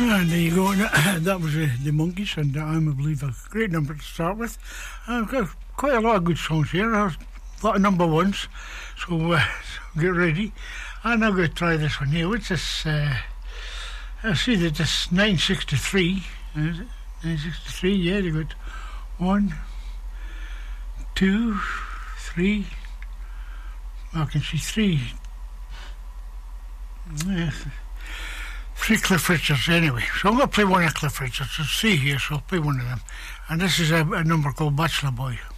And there you go. That was the Monkees, and I'm a Believer. Great number to start with. I've got quite a lot of good songs here. A lot of number ones. So get ready. And I'm going to try this one here. What's this? I see that this 963. Is it? 963, yeah, they got 1, 2, 3. I can see 3. Yeah. 3 Cliff Richards anyway. So I'm going to play one of Cliff Richards. There's 3 here, so I'll play one of them. And this is a number called Bachelor Boy.